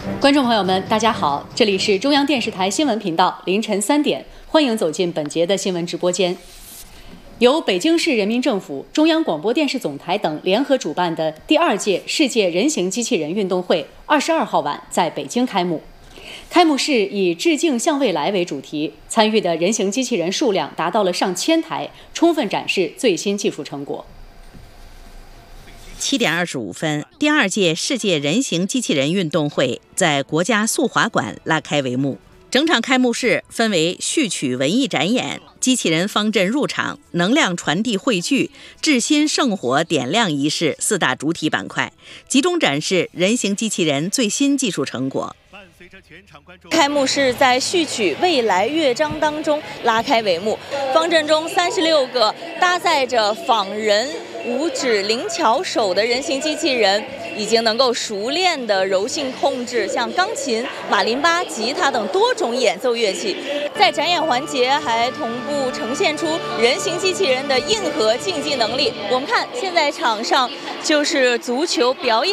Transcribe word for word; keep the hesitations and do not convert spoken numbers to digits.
观众朋友们，大家好，这里是中央电视台新闻频道，凌晨三点，欢迎走进本节的新闻直播间。由北京市人民政府、中央广播电视总台等联合主办的第二届世界人形机器人运动会，二十二号晚在北京开幕。开幕式以“致敬向未来”为主题，参与的人形机器人数量达到了上千台，充分展示最新技术成果。 七点二十五分，第二届世界人形机器人运动会在国家速滑馆拉开帷幕。整场开幕式分为序曲文艺展演、机器人方阵入场、能量传递汇聚、至心圣火点亮仪式四大主体板块，集中展示人形机器人最新技术成果。 开幕式在序曲未来乐章当中拉开帷幕，方阵中三十六个搭载着仿人五指灵巧手的人形机器人，已经能够熟练的柔性控制像钢琴、马林巴、吉他等多种演奏乐器。在展演环节还同步呈现出人形机器人的硬核竞技能力。我们看现在场上就是足球表演